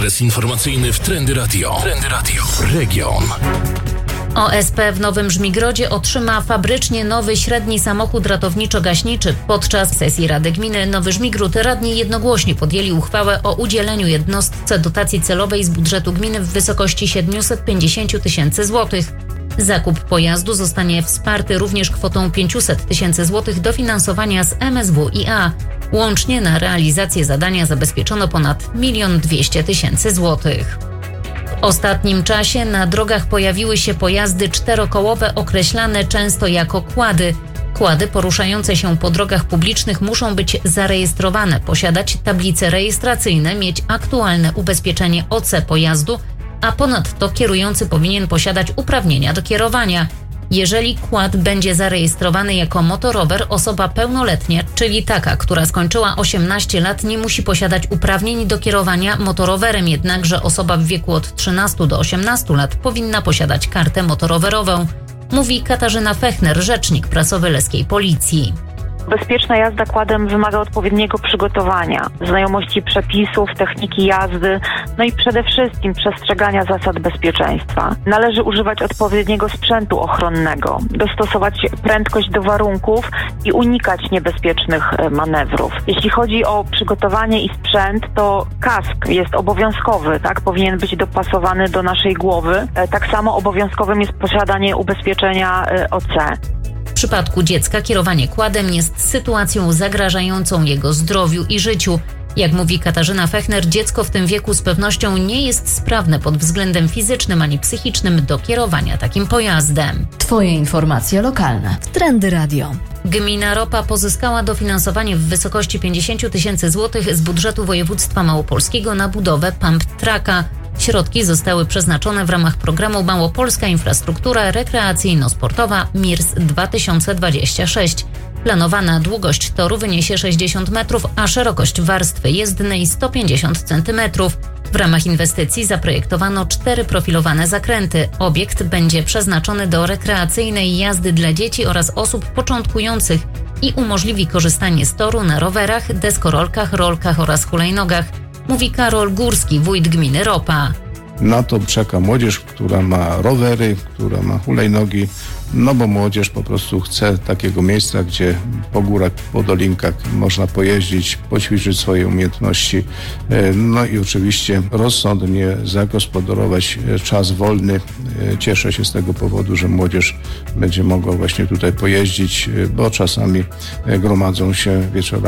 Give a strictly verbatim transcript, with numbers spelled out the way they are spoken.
adres informacyjny w Trendy Radio. Trendy Radio. Region. O S P w Nowym Żmigrodzie otrzyma fabrycznie nowy średni samochód ratowniczo-gaśniczy. Podczas sesji Rady Gminy Nowy Żmigród radni jednogłośnie podjęli uchwałę o udzieleniu jednostce dotacji celowej z budżetu gminy w wysokości siedemset pięćdziesiąt tysięcy złotych. Zakup pojazdu zostanie wsparty również kwotą pięćset tysięcy złotych dofinansowania z M S W i A. Łącznie na realizację zadania zabezpieczono ponad milion dwieście tysięcy złotych. W ostatnim czasie na drogach pojawiły się pojazdy czterokołowe określane często jako kłady. Kłady poruszające się po drogach publicznych muszą być zarejestrowane, posiadać tablice rejestracyjne, mieć aktualne ubezpieczenie O C pojazdu, a ponadto kierujący powinien posiadać uprawnienia do kierowania. Jeżeli kład będzie zarejestrowany jako motorower, osoba pełnoletnia, czyli taka, która skończyła osiemnaście lat, nie musi posiadać uprawnień do kierowania motorowerem, jednakże osoba w wieku od trzynastu do osiemnastu lat powinna posiadać kartę motorowerową, mówi Katarzyna Fechner, rzecznik prasowy Leskiej Policji. Bezpieczna jazda kładem wymaga odpowiedniego przygotowania, znajomości przepisów, techniki jazdy, no i przede wszystkim przestrzegania zasad bezpieczeństwa. Należy używać odpowiedniego sprzętu ochronnego, dostosować prędkość do warunków i unikać niebezpiecznych manewrów. Jeśli chodzi o przygotowanie i sprzęt, to kask jest obowiązkowy, tak? Powinien być dopasowany do naszej głowy. Tak samo obowiązkowym jest posiadanie ubezpieczenia O C. W przypadku dziecka kierowanie kładem jest sytuacją zagrażającą jego zdrowiu i życiu. Jak mówi Katarzyna Fechner, dziecko w tym wieku z pewnością nie jest sprawne pod względem fizycznym ani psychicznym do kierowania takim pojazdem. Twoje informacje lokalne w Trendy Radio. Gmina Ropa pozyskała dofinansowanie w wysokości pięćdziesiąt tysięcy złotych z budżetu województwa małopolskiego na budowę pump tracka. Środki zostały przeznaczone w ramach programu Małopolska Infrastruktura Rekreacyjno-Sportowa M I R S dwa tysiące dwadzieścia sześć. Planowana długość toru wyniesie sześćdziesiąt metrów, a szerokość warstwy jezdnej sto pięćdziesiąt centymetrów. W ramach inwestycji zaprojektowano cztery profilowane zakręty. Obiekt będzie przeznaczony do rekreacyjnej jazdy dla dzieci oraz osób początkujących i umożliwi korzystanie z toru na rowerach, deskorolkach, rolkach oraz hulajnogach, mówi Karol Górski, wójt gminy Ropa. Na to czeka młodzież, która ma rowery, która ma hulajnogi, no bo młodzież po prostu chce takiego miejsca, gdzie po górach, po dolinkach można pojeździć, poćwiczyć swoje umiejętności, no i oczywiście rozsądnie zagospodarować czas wolny. Cieszę się z tego powodu, że młodzież będzie mogła właśnie tutaj pojeździć, bo czasami gromadzą się wieczorami